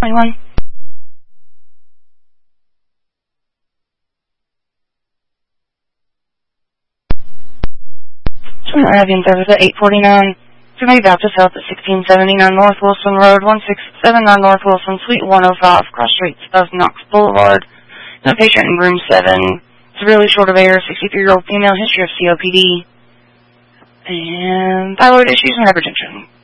21. Arabian service at 849. Trinity Baptist Health at 1679 North Wilson Road, 1679 North Wilson, Suite 105, cross streets of Knox Boulevard. No patient in room 7. Severely short of air, 63-year-old female, history of COPD, and thyroid issues and hypertension.